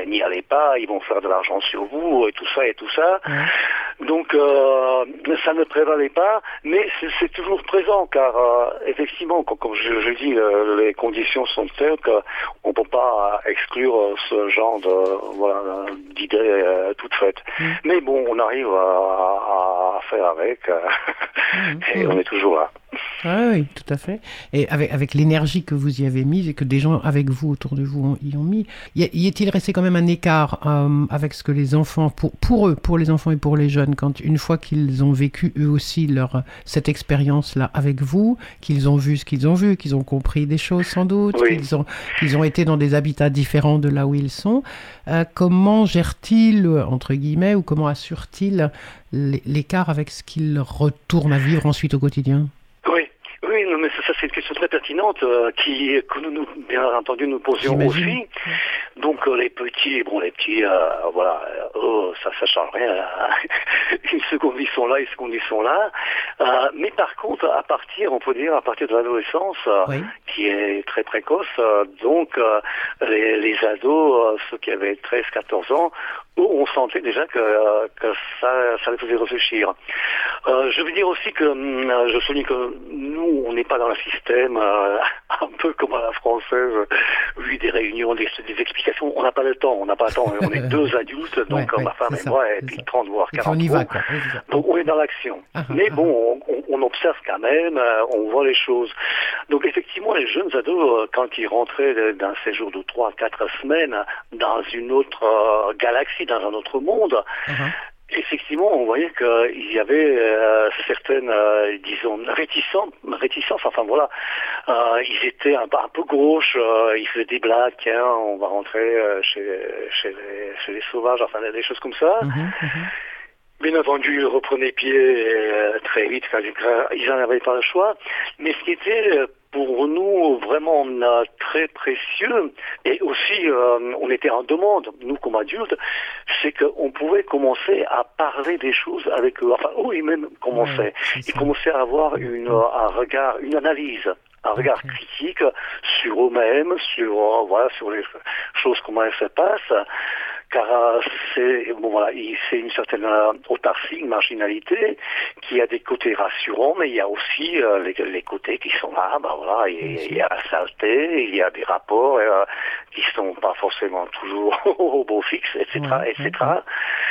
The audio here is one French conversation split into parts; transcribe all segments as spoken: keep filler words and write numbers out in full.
n'y allez pas, ils vont faire de l'argent sur vous, et tout ça, et tout ça. Ouais. Donc, euh, ça ne prévalait pas, mais c'est, c'est toujours présent, car euh, effectivement, comme, comme je, je dis, euh, les conditions sont telles qu'on ne peut pas exclure ce genre de, voilà, d'idées euh, toutes faites. Mmh. Mais bon, on arrive à, à faire avec, euh, mmh. et mmh. on est toujours là. Ah oui, tout à fait. Et avec, avec l'énergie que vous y avez mise et que des gens avec vous, autour de vous, ont, y ont mis, y, a, y est-il resté quand même un écart euh, avec ce que les enfants, pour, pour eux, pour les enfants et pour les jeunes, quand une fois qu'ils ont vécu eux aussi leur, cette expérience-là avec vous, qu'ils ont vu ce qu'ils ont vu, qu'ils ont compris des choses sans doute, oui. qu'ils, ont, qu'ils ont été dans des habitats différents de là où ils sont, euh, comment gèrent-ils, entre guillemets, ou comment assurent-ils l'écart avec ce qu'ils retournent à vivre ensuite au quotidien ? Oui, non, mais ça, ça c'est une question très pertinente euh, qui, que nous, nous, bien entendu, nous posions J'imagine. aussi. Donc euh, les petits, bon, les petits, euh, voilà, euh, oh, ça, ça change rien. Une seconde ils sont là, une seconde ils sont là. Euh, mais par contre, à partir, on peut dire, à partir de l'adolescence, euh, oui. qui est très précoce, euh, donc euh, les, les ados, euh, ceux qui avaient treize quatorze ans, on sentait déjà que, euh, que ça, ça les faisait réfléchir. Euh, je veux dire aussi que, euh, je souligne que nous, on n'est pas dans un système euh, un peu comme à la française, oui, des réunions, des, des explications. On n'a pas le temps, on n'a pas le temps. On est deux adultes, donc ouais, ma ouais, femme et ça, moi, et puis ça. trente voire quarante. On y va, quoi. Oui, donc on est dans l'action. Ah, Mais ah, bon, on, on observe quand même, on voit les choses. Donc effectivement, les jeunes ados, quand ils rentraient d'un séjour de trois à quatre semaines dans une autre euh, galaxie, dans un autre monde, uh-huh. effectivement, on voyait qu'il y avait euh, certaines, euh, disons, réticences, réticences, enfin voilà, euh, ils étaient un, un peu gauches, euh, ils faisaient des blagues, tiens, on va rentrer euh, chez, chez, les, chez les sauvages, enfin des choses comme ça. Mm-hmm, mm-hmm. Bien entendu, ils reprenaient pied euh, très vite, quand ils n'en avaient pas le choix, mais ce qui était pour nous vraiment euh, très précieux, et aussi euh, on était en demande, nous comme adultes, c'est qu'on pouvait commencer à parler des choses avec eux, enfin eux ils-mêmes commençaient, ouais, ils commençaient à avoir une, un regard, une analyse, un regard okay. critique sur eux-mêmes, sur, euh, voilà, sur les choses, comment elles se passent, car euh, c'est, bon, voilà, c'est une certaine euh, autarcie, une marginalité, qui a des côtés rassurants, mais il y a aussi euh, les, les côtés qui sont là, bah voilà, il, il y a la saleté, il y a des rapports euh, qui sont pas forcément toujours au beau fixe, et cetera, ouais, et cetera. Ouais.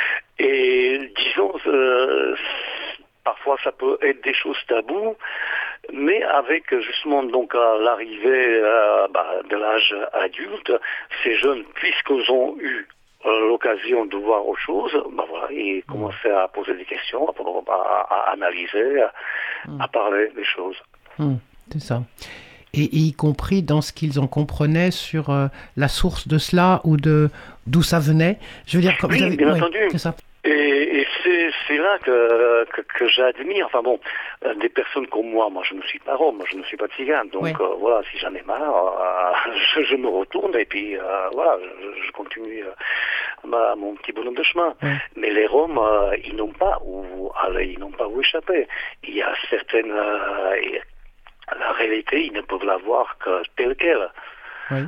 Et disons, euh, parfois ça peut être des choses tabous, mais avec justement donc à l'arrivée euh, bah, de l'âge adulte, ces jeunes, puisqu'ils ont eu l'occasion de voir autre chose, ben voilà, ils commençaient à poser des questions, à, à, à analyser, à, mmh. à parler des choses. Mmh, c'est ça. Et, et y compris dans ce qu'ils en comprenaient sur euh, la source de cela ou de d'où ça venait. Je veux dire, comme oui, vous avez... bien ouais, entendu. C'est ça. Et, et c'est, c'est là que, que, que j'admire, enfin bon, euh, des personnes comme moi, moi je ne suis pas rome, je ne suis pas tzigane, donc oui. euh, voilà, si j'en ai marre, euh, je, je me retourne et puis euh, voilà, je, je continue euh, ma, mon petit bonhomme de chemin. Oui. Mais les Roms, euh, ils n'ont pas où aller, ils n'ont pas où échapper. Il y a certaines, euh, la réalité, ils ne peuvent la voir que telle qu'elle. Oui.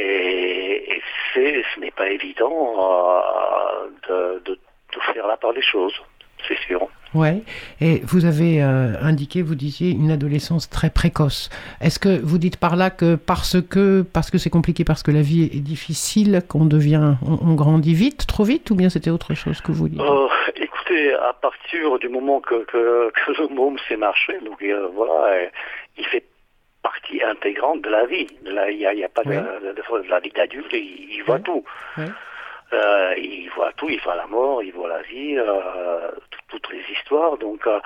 Et, et c'est, ce n'est pas évident euh, de, de de faire la part des choses, c'est sûr. Ouais. Et vous avez euh, indiqué, vous disiez, une adolescence très précoce. Est-ce que vous dites par là que parce que parce que c'est compliqué, parce que la vie est difficile, qu'on devient, on, on grandit vite, trop vite, ou bien c'était autre chose que vous dites ? euh, Écoutez, à partir du moment que que, que le môme s'est marché, donc euh, voilà, il fait partie intégrante de la vie. Là, il n'y a, a pas oui. de, de, de, de la vie d'adulte, il, il voit oui. tout. Oui. Euh, il voit tout, il voit la mort, il voit la vie, euh, toutes les histoires, donc euh,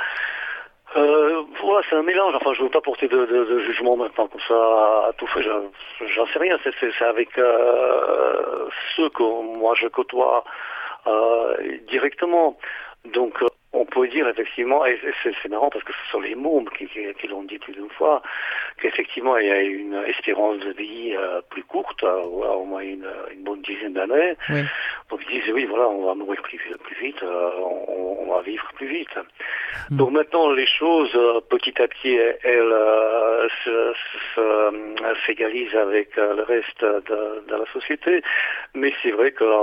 euh, voilà, c'est un mélange. Enfin, je ne veux pas porter de, de, de jugement maintenant comme ça à tout fait, j'en sais rien, c'est, c'est, c'est avec euh, ceux que moi je côtoie euh, directement, donc euh, on peut dire effectivement, et c'est, c'est marrant parce que ce sont les mômes qui, qui, qui l'ont dit plus d'une fois, qu'effectivement il y a une espérance de vie euh, plus courte, euh, voilà, au moins une, une bonne dizaine d'années. Oui. Donc ils disent oui, voilà, on va mourir plus, plus vite, euh, on, on va vivre plus vite. Mmh. Donc maintenant les choses euh, petit à petit elles euh, se, se, se, s'égalisent avec euh, le reste de, de la société, mais c'est vrai que